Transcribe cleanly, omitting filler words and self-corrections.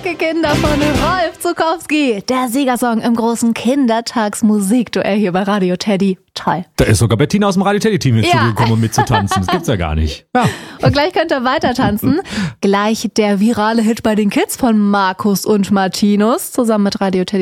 Starke Kinder von Rolf Zuckowski. Der Siegersong im großen Kindertagsmusikduell hier bei Radio Teddy. Toll. Da ist sogar Bettina aus dem Radio Teddy-Team hinzugekommen, um mitzutanzen. Das gibt's ja gar nicht. Ja. Und gleich könnt ihr weiter tanzen. Gleich der virale Hit bei den Kids von Markus und Martinus zusammen mit Radio Teddy.